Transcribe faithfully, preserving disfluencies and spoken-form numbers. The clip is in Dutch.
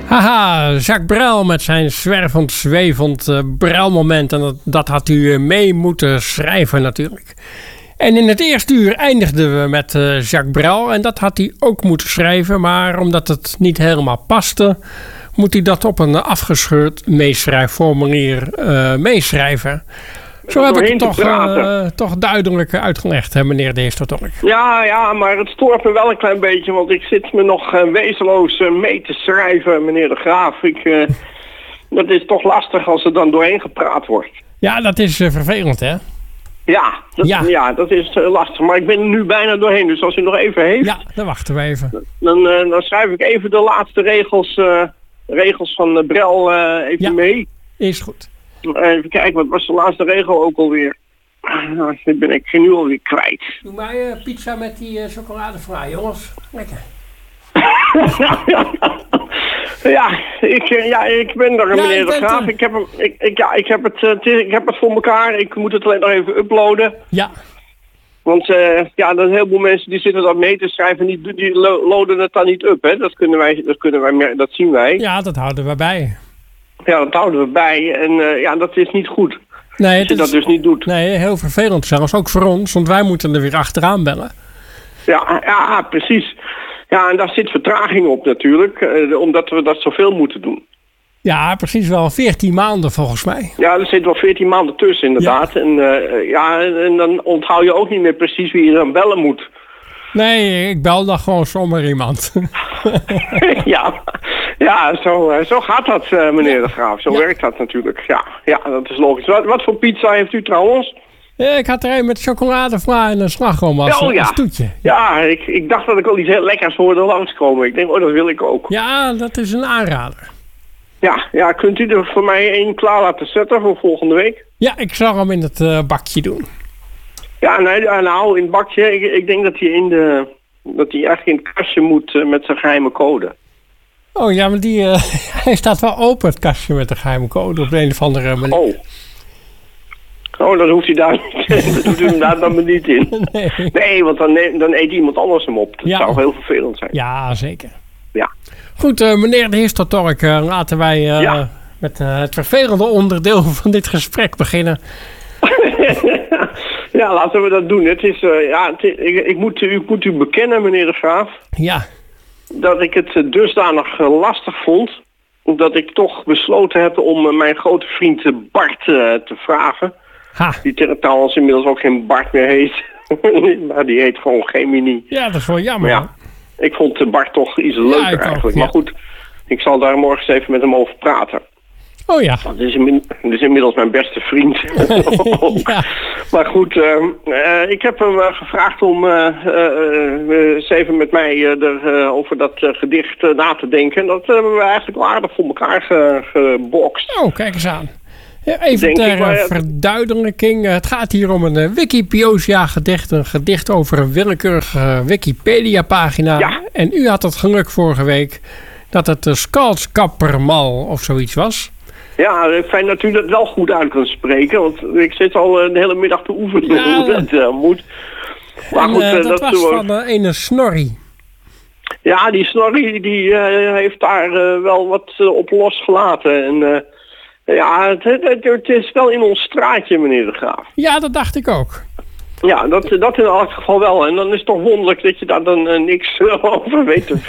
Haha, Jacques Brel met zijn zwervend, zwevend uh, Brelmoment. En dat, dat had u mee moeten schrijven natuurlijk. En in het eerste uur eindigden we met uh, Jacques Brel. En dat had hij ook moeten schrijven. Maar omdat het niet helemaal paste, moet hij dat op een afgescheurd meeschrijfformulier uh, meeschrijven. Zo heb ik het toch, uh, toch duidelijk uitgelegd, hè, meneer de Historitor. Ja, ja, maar het stoort me wel een klein beetje, want ik zit me nog uh, wezenloos uh, mee te schrijven, meneer de Graaf. Ik, uh, dat is toch lastig als er dan doorheen gepraat wordt. Ja, dat is uh, vervelend, hè? Ja, dat, ja. ja, dat is uh, lastig. Maar ik ben er nu bijna doorheen, dus als u nog even heeft... Ja, dan wachten we even. Dan, uh, dan schrijf ik even de laatste regels, uh, regels van uh, Brel uh, even ja, mee. Is goed. Even kijken, wat was de laatste regel ook alweer? Nou, dit ben ik nu alweer kwijt. Doe mij uh, pizza met die uh, chocoladefraai, jongens. Lekker. ja, ik, ja, ik ben er, ja, meneer de Graaf. Ik heb, hem, ik, ik, ja, ik, heb het, uh, ik heb het voor elkaar. Ik moet het alleen nog even uploaden. Ja. Want uh, ja, er zijn heel veel mensen die zitten dat mee te schrijven. Die, die loaden het dan niet up, hè. Dat kunnen wij, dat kunnen wij, dat zien wij. Ja, dat houden we bij. Ja, dat houden we bij. En uh, ja, dat is niet goed. Nee, als je dat is, dus niet doet. Nee, heel vervelend zelfs. Ook voor ons, want wij moeten er weer achteraan bellen. Ja, ja, precies. Ja, en daar zit vertraging op natuurlijk. Uh, omdat we dat zoveel moeten doen. Ja, precies wel. veertien maanden volgens mij. Ja, er zit wel veertien maanden tussen inderdaad. Ja. En, uh, ja, en dan onthoud je ook niet meer precies wie je dan bellen moet. Nee, ik bel dan gewoon zomaar iemand. ja, ja zo, zo gaat dat, uh, meneer de Graaf. Zo ja. werkt dat natuurlijk. Ja, ja, dat is logisch. Wat, wat voor pizza heeft u trouwens? Ja, ik had er een met chocoladevla en een slagroom als oh, ja. een toetje. Ja, ik, ik dacht dat ik al iets heel lekkers hoorde langskomen. Ik denk, oh, dat wil ik ook. Ja, dat is een aanrader. Ja, ja, kunt u er voor mij één klaar laten zetten voor volgende week? Ja, ik zal hem in het uh, bakje doen. Ja, nee, nou, in het bakje, ik, ik denk dat hij in de, dat hij echt in het kastje moet uh, met zijn geheime code. Oh ja, maar die, uh, hij staat wel open, het kastje met de geheime code, op de een of andere manier. Oh. Oh, dan hoeft hij daar niet, dat doet u hem daar dan maar niet in. Nee, nee want dan, dan eet iemand anders hem op. Dat ja. zou heel vervelend zijn. Ja, zeker. Ja. Goed, uh, meneer de Historitor, uh, laten wij uh, ja. met uh, het vervelende onderdeel van dit gesprek beginnen. Ja, laten we dat doen. Het is, uh, ja, het is, ik, ik, moet, ik moet u bekennen, meneer de Graaf, ja. dat ik het uh, dusdanig uh, lastig vond, dat ik toch besloten heb om uh, mijn grote vriend uh, Bart uh, te vragen. Ha. Die trouwens inmiddels ook geen Bart meer heet. Maar die heet gewoon Gemini. Ja, dat is wel jammer. Ja, ik vond uh, Bart toch iets leuker ja, eigenlijk. Ook, ja. Maar goed, ik zal daar morgen eens even met hem over praten. Oh ja. Dat is, inmi- dat is inmiddels mijn beste vriend. ja. Maar goed, uh, uh, ik heb hem uh, gevraagd om uh, uh, eens even met mij uh, er, uh, over dat uh, gedicht uh, na te denken. En dat hebben we eigenlijk wel aardig voor elkaar ge- gebokst. Oh, kijk eens aan. Ja, even ter ik, maar, verduidelijking. Het gaat hier om een uh, Wikipedia-gedicht. Een gedicht over een willekeurige uh, Wikipedia-pagina. Ja. En u had het geluk vorige week dat het de Skalskappermal of zoiets was. Ja, fijn dat u dat wel goed uit kunt spreken, want ik zit al de hele middag te oefenen ja, hoe dat uh, moet. Maar en, goed, uh, dat, dat was uh, van uh, ene Snorri. Ja, die Snorri die uh, heeft daar uh, wel wat uh, op losgelaten. En uh, ja, het, het, het is wel in ons straatje, meneer de Graaf. Ja, dat dacht ik ook. Ja, dat, dat in elk geval wel. En dan is het toch wonderlijk dat je daar dan uh, niks over weet te